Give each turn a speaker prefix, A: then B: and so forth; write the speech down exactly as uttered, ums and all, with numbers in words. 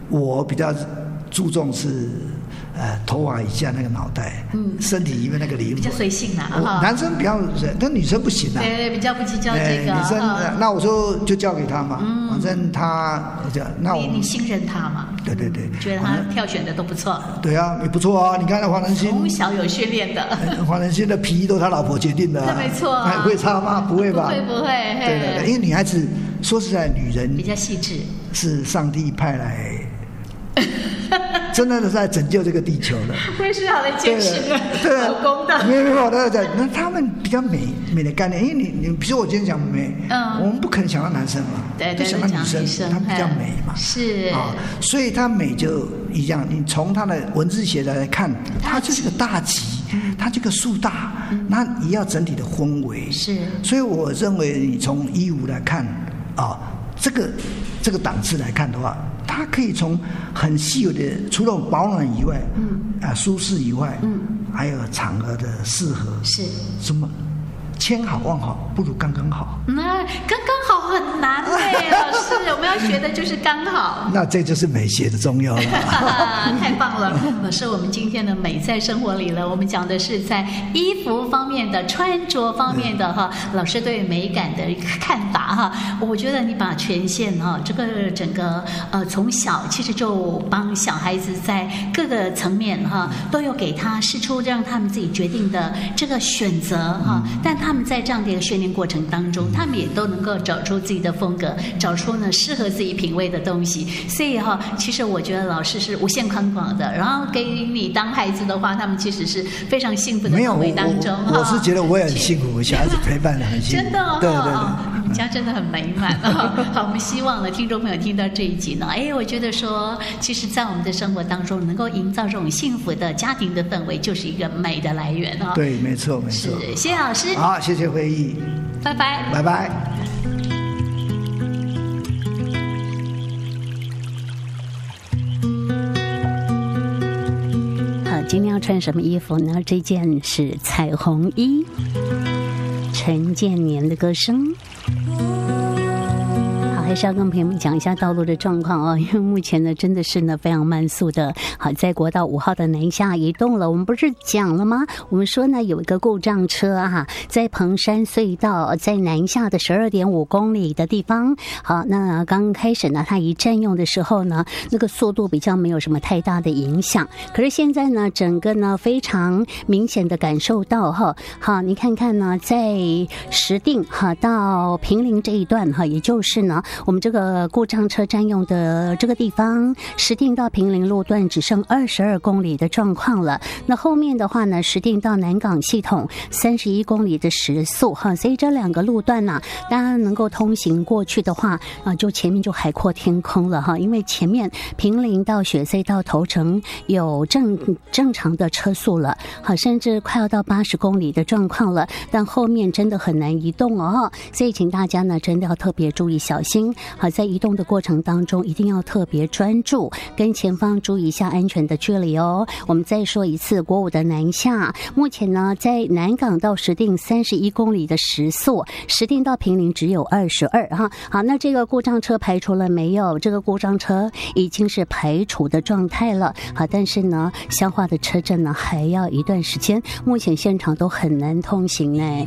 A: 我比较注重是。呃，头发以下那个脑袋，嗯，身体里面那个灵魂
B: 比较随性啦。
A: 男生比较，但女生不行啊。
B: 对对，比较不计较这个。
A: 女生，那我说就交给他嘛，嗯、反正他这那我
B: 你你信任他嘛？
A: 对对对，
B: 觉得他挑选的都不错。
A: 对啊，也不错啊。你看那黄仁勋，
B: 从小有训练的。
A: 黄仁勋的皮衣都他老婆决定的、啊，
B: 那没错、啊。
A: 会差吗？不会吧？
B: 不会不会。
A: 对对对，因为女孩子说实在，女人
B: 比较细致，
A: 是上帝派来。真的是在拯救这个地球的，
B: 我也是好的解释
A: 对，
B: 老公的。
A: 没有没有，我在讲，那他们比较美美的概念，因为你你，比如我今天讲美，嗯，我们不可能想到男生嘛，
B: 对
A: 对，就想到女生，
B: 生
A: 他们比较美嘛，
B: 是
A: 啊，所以他美就一样。你从他的文字写来看，它就是个大吉，它这个树大，那也要整体的氛围
B: 是。
A: 所以我认为，你从衣服来看啊，这个这个档次来看的话。它可以从很细有的，除了保暖以外，嗯，啊，舒适以外，嗯，还有场合的适合，
B: 是
A: 什么？千好万好不如刚刚好。
B: 那、嗯、刚刚好很难哎，老师，我们要学的就是刚好。
A: 那这就是美学的重要了。
B: 太棒了，老师，我们今天的美在生活里了。我们讲的是在衣服方面的、穿着方面的哈。老师对美感的一个看法哈，我觉得你把权限哈，这个整个呃从小其实就帮小孩子在各个层面哈都有给他释出让他们自己决定的这个选择哈，嗯、但他。他们在这样的一个训练过程当中，他们也都能够找出自己的风格，找出呢适合自己品味的东西。所以哈，其实我觉得老师是无限宽广的。然后给你当孩子的话，他们其实是非常幸福的氛围当中。
A: 没有，我, 我, 我是觉得我也很幸福，小孩子陪伴的很幸福。
B: 真的哦，
A: 对对对，
B: 你们家真的很美满哦。好，我们希望呢，听众朋友听到这一集呢，哎，我觉得说，其实，在我们的生活当中，能够营造这种幸福的家庭的氛围，就是一个美的来源哦。
A: 对，没错，没错。
B: 是，谢谢老师。
A: 好。谢谢会议，
B: 拜拜，
A: 拜拜。
C: 好，今天要穿什么衣服呢？这件是彩虹衣，陈建年的歌声。还是要跟朋友们讲一下道路的状况哦，因为目前呢真的是呢非常慢速的。好，在国道五号的南下移动了，我们不是讲了吗？我们说呢有一个故障车啊，在彭山隧道在南下的十二点五公里的地方。好，那刚开始呢，它一占用的时候呢，那个速度比较没有什么太大的影响。可是现在呢，整个呢非常明显的感受到哈，好，你看看呢，在石碇哈到平陵这一段哈，也就是呢。我们这个故障车占用的这个地方，石碇到平陵路段只剩二十二公里的状况了。那后面的话呢，石碇到南港系统三十一公里的时速哈，所以这两个路段呢、啊，大家能够通行过去的话啊，就前面就海阔天空了哈。因为前面平陵到雪隧到头城有正正常的车速了，好，甚至快要到八十公里的状况了，但后面真的很难移动哦。所以请大家呢，真的要特别注意小心。好，在移动的过程当中，一定要特别专注，跟前方注意一下安全的距离哦。我们再说一次，国五的南下，目前呢，在南港到石碇三十一公里的时速，石碇到平陵只有二十二哈。好，那这个故障车排除了没有？这个故障车已经是排除的状态了。好，但是呢，消化的车阵呢还要一段时间，目前现场都很难通行呢。